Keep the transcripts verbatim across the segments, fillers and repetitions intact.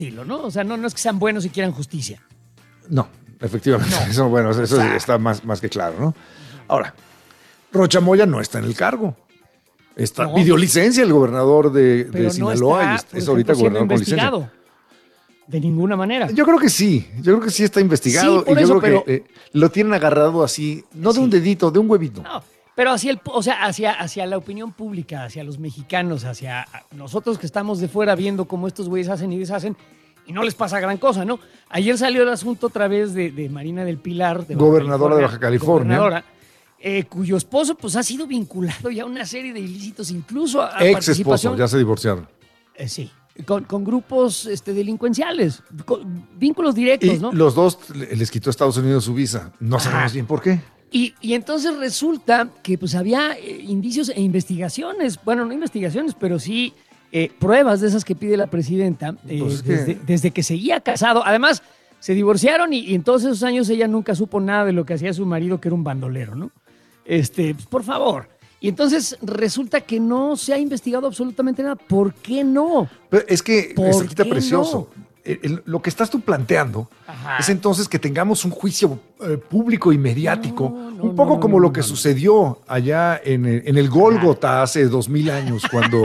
estilo, ¿no? O sea, no, no es que sean buenos y quieran justicia. No, efectivamente. No. Eso, bueno, eso O sea, está más, más que claro, ¿no? Ahora, Rocha Moya no está en el cargo. Está, No. pidió licencia el gobernador de, pero de Sinaloa no y está, es, es por ahorita ejemplo, siendo gobernador con licencia. investigado. De ninguna manera. Yo creo que sí, yo creo que sí está investigado Sí, por y yo eso, creo pero- que eh, lo tienen agarrado así, no de Sí. un dedito, de un huevito. No, pero hacia, el, o sea, hacia, hacia la opinión pública, hacia los mexicanos, hacia nosotros que estamos de fuera viendo cómo estos güeyes hacen y deshacen y no les pasa gran cosa, ¿no? Ayer salió el asunto otra vez de, de Marina del Pilar, de Baja Gobernadora de Baja California. gobernadora, eh, cuyo esposo pues ha sido vinculado ya a una serie de ilícitos, incluso a, a Ex participación. esposo, ya se divorciaron. Eh, sí, con, con grupos este, delincuenciales, con vínculos directos, Y ¿no? los dos les quitó a Estados Unidos su visa. No sabemos Ajá. bien por qué. Y, y entonces resulta que pues había eh, indicios e investigaciones, bueno, no investigaciones, pero sí eh, pruebas de esas que pide la presidenta eh, Pues es que- desde, desde que seguía casado. Además, se divorciaron y, y en todos esos años ella nunca supo nada de lo que hacía su marido, que era un bandolero, ¿no? Este, pues, por favor. Y entonces resulta que no se ha investigado absolutamente nada. ¿Por qué no? Pero es que ¿Por es quita qué precioso. El- el- lo que estás tú planteando Ajá. es entonces que tengamos un juicio eh, público y mediático, No, no, un poco no, como no, lo no, que no. sucedió allá en el, en el Gólgota hace dos mil años, cuando,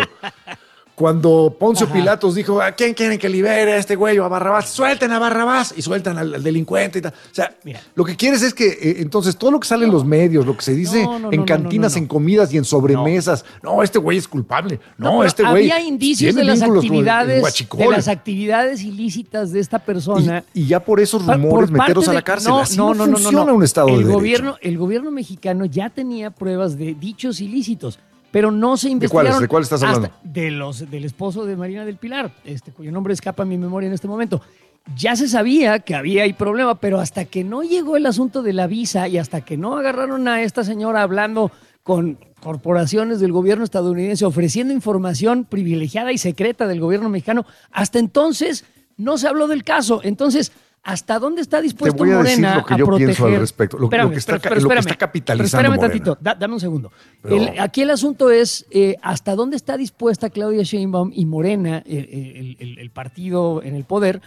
cuando Poncio Ajá. Pilatos dijo: ¿a quién quieren que libere a este güey o a Barrabás? Suelten a Barrabás y sueltan al, al delincuente y tal. O sea, Mira. lo que quieres es que eh, entonces todo lo que sale en los medios, lo que se dice No, no, en no, cantinas, no, no, no. en comidas y en sobremesas, no, este güey es culpable, no, pero este güey había indicios tiene de las vínculos con el- el actividades, de huachicol. las actividades ilícitas de esta persona. Y, y ya por esos Pa- rumores por parte meterlos a la de- cárcel. Así no, no, no, no, funciona no. un Estado el de gobierno, derecho. El gobierno mexicano ya tenía pruebas de dichos ilícitos, pero no se ¿De investigaron. cuáles? ¿De cuáles estás hablando? hasta- de los, del esposo de Marina del Pilar, este, cuyo nombre escapa a mi memoria en este momento. Ya se sabía que había ahí problema, pero hasta que no llegó el asunto de la visa y hasta que no agarraron a esta señora hablando con corporaciones del gobierno estadounidense ofreciendo información privilegiada y secreta del gobierno mexicano, hasta entonces no se habló del caso. Entonces, ¿hasta dónde está Te dispuesto voy a decir Morena lo que a yo proteger? pienso al respecto. Lo, lo Espérame, que está, pero- pero lo que espérame, está capitalizando pero espérame Morena. tantito, da- dame un segundo. Pero- El- aquí el asunto es eh, hasta dónde está dispuesta Claudia Sheinbaum y Morena, eh, el, el- el partido en el poder,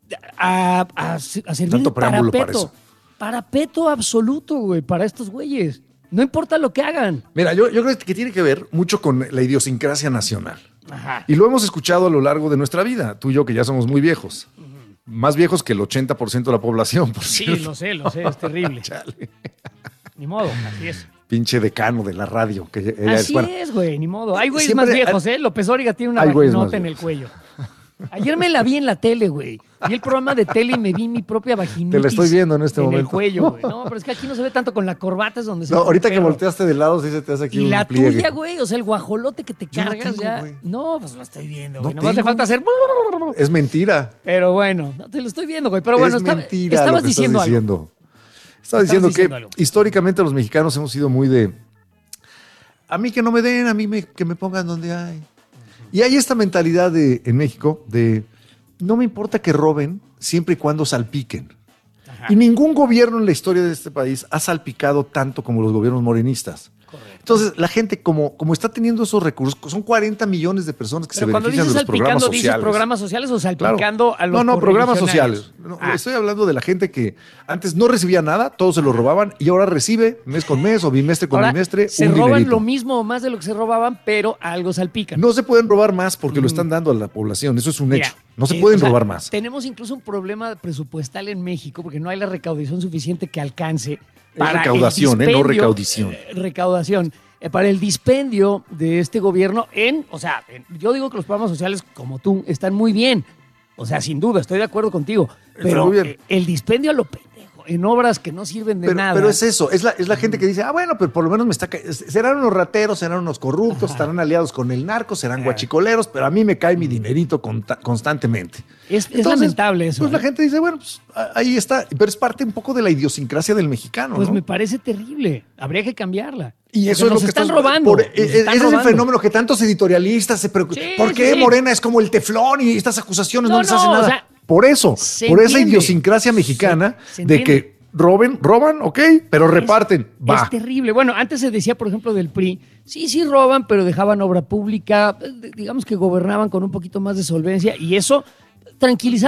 a, a, a servir Tanto de preámbulo para parapeto. eso. Parapeto absoluto, güey, para estos güeyes. No importa lo que hagan. Mira, yo, yo creo que tiene que ver mucho con la idiosincrasia nacional. Ajá. Y lo hemos escuchado a lo largo de nuestra vida, tú y yo que ya somos muy viejos. Más viejos que el ochenta por ciento de la población, por Sí, cierto. lo sé, lo sé, es terrible. Chale. Ni modo, así es. Pinche decano de la radio. Que ella es, Así bueno, es, güey, ni modo. Hay güeyes Siempre- más viejos, ¿eh? López Origa tiene una Hay güeyes vaginota más en el viejos. cuello. Ayer me la vi en la tele, güey. Vi el programa de tele y me vi mi propia vaginita. Te la estoy viendo en este en momento. el cuello, güey. No, pero es que aquí no se ve tanto con la corbata, es donde se no, ve el ahorita que perro. volteaste de lado, sí se te hace aquí Y un la pliegue. tuya, güey, o sea, el guajolote que te Yo no cargas tengo, ya. güey. No, pues lo estoy viendo, No güey. Nomás le tengo. falta hacer. Es mentira. Pero bueno, no te lo estoy viendo, güey. Pero bueno, es está- mentira estabas lo que diciendo estás algo. diciendo. Estaba diciendo diciendo que algo. históricamente los mexicanos hemos sido muy de a mí que no me den, a mí me- que me pongan donde hay. Y hay esta mentalidad de, en México de no me importa que roben siempre y cuando salpiquen. Ajá. Y ningún gobierno en la historia de este país ha salpicado tanto como los gobiernos morenistas. Correcto. Entonces, la gente, como, como está teniendo esos recursos, son cuarenta millones de personas que Pero se cuando benefician dices de los programas salpicando, ¿dices sociales. programas sociales o Claro. salpicando a los No, no, programas correligionarios? sociales. No, Ah. Estoy hablando de la gente que antes no recibía nada, todos se lo robaban y ahora recibe mes con mes o bimestre con Ahora, bimestre se un roban dinerito. lo mismo o más de lo que se robaban, pero algo salpican. No se pueden robar más porque lo están dando a la población, eso es un Mira, hecho. No se eh, pueden o sea, robar más. Tenemos incluso un problema presupuestal en México porque no hay la recaudación suficiente que alcance Es para recaudación, el eh, no dispendio- recaudición. eh, recaudación. eh, Para el dispendio de este gobierno en, o sea, en- yo digo que los programas sociales como tú están muy bien. O sea, sin duda, estoy de acuerdo contigo. Está Pero muy bien. eh, el dispendio a lo pendejo, en obras que no sirven de Pero, nada. pero es eso, es la, es la gente que dice, ah, bueno, pero por lo menos me está... ca- serán unos rateros, serán unos corruptos, estarán aliados con el narco, serán guachicoleros, pero a mí me cae mi dinerito conta- constantemente. Es, es Entonces, lamentable eso. Pues la ¿eh? gente dice, bueno, pues a- ahí está, pero es parte un poco de la idiosincrasia del mexicano, Pues ¿no? me parece terrible. Habría que cambiarla. Y eso Porque es lo nos que están estás- robando. por- nos e- están ese es el robando. fenómeno que tantos editorialistas se preocupan. Sí, ¿Por qué sí, sí. Morena es como el teflón y estas acusaciones no, No, les no, hacen o nada? sea, por eso, se por esa entiende. idiosincrasia mexicana Se- se de entiende. que roben, roban, ok, pero reparten, va. Es terrible. Bueno, antes se decía, por ejemplo, del P R I, sí, sí roban, pero dejaban obra pública, eh, digamos que gobernaban con un poquito más de solvencia y eso tranquilizar